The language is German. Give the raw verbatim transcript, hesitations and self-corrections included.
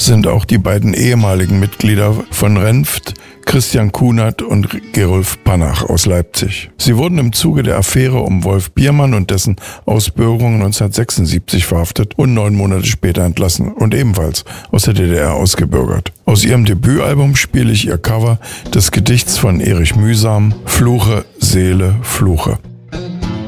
sind auch die beiden ehemaligen Mitglieder von Renft, Christian Kunert und Gerulf Panach aus Leipzig. Sie wurden im Zuge der Affäre um Wolf Biermann und dessen Ausbürgerung neunzehnhundertsechsundsiebzig verhaftet und neun Monate später entlassen und ebenfalls aus der D D R ausgebürgert. Aus ihrem Debütalbum spiele ich ihr Cover des Gedichts von Erich Mühsam, Fluche, Seele, Fluche.